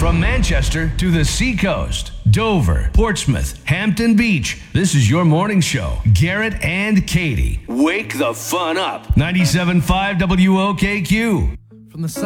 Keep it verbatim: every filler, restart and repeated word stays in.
From Manchester to the seacoast, Dover, Portsmouth, Hampton Beach, this is your morning show. Garrett and Katie. Wake the fun up. ninety-seven point five W O K Q. From the